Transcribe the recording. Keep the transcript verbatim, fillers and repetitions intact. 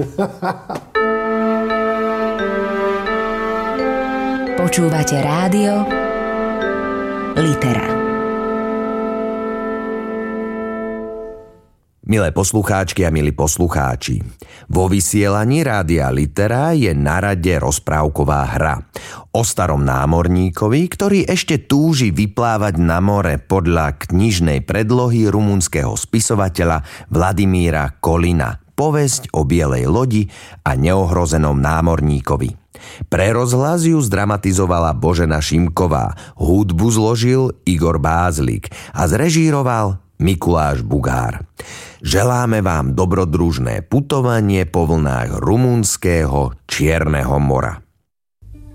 Počúvate rádio Litera. Milé poslucháčky a milí poslucháči, vo vysielaní Rádia Litera je na rade rozprávková hra o starom námorníkovi, ktorý ešte túži vyplávať na more podľa knižnej predlohy rumunského spisovateľa Vladimíra Kolina. Povesť o bielej lodi a neohrozenom námorníkovi. Pre rozhlas ju zdramatizovala Božena Šimková, hudbu zložil Igor Bázlik a zrežíroval Mikuláš Bugár. Želáme vám dobrodružné putovanie po vlnách rumunského Čierneho mora.